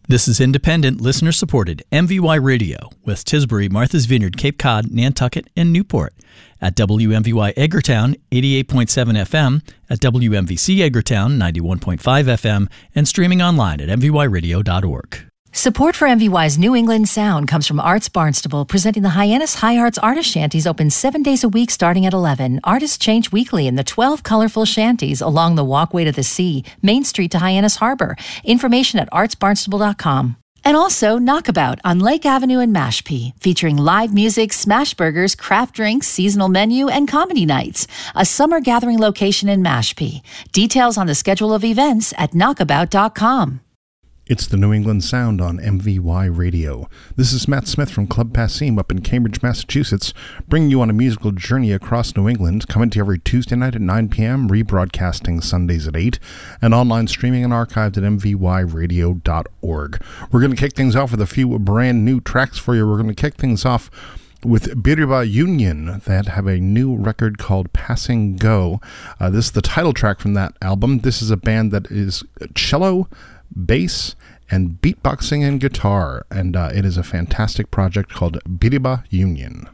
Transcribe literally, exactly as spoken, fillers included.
This is independent, listener-supported M V Y Radio, West Tisbury, Martha's Vineyard, Cape Cod, Nantucket, and Newport. At W M V Y Edgartown, eighty-eight point seven F M, at W M V C Edgartown, ninety-one point five F M, and streaming online at m v y radio dot org. Support for M V Y's New England Sound comes from Arts Barnstable, presenting the Hyannis High Arts Artist Shanties, open seven days a week starting at eleven. Artists change weekly in the twelve colorful shanties along the walkway to the sea, Main Street to Hyannis Harbor. Information at arts barnstable dot com. And also Knockabout on Lake Avenue in Mashpee, featuring live music, smash burgers, craft drinks, seasonal menu, and comedy nights. A summer gathering location in Mashpee. Details on the schedule of events at knockabout dot com. It's the New England Sound on M V Y Radio. This is Matt Smith from Club Passim up in Cambridge, Massachusetts, bringing you on a musical journey across New England, coming to you every Tuesday night at nine p.m., rebroadcasting Sundays at eight, and online streaming and archived at m v y radio dot org. We're going to kick things off with a few brand new tracks for you. We're going to kick things off with Biriba Union, that have a new record called Passing Go. Uh, this is the title track from that album. This is a band that is cello, bass, and beatboxing and guitar, and uh, it is a fantastic project called Biriba Union.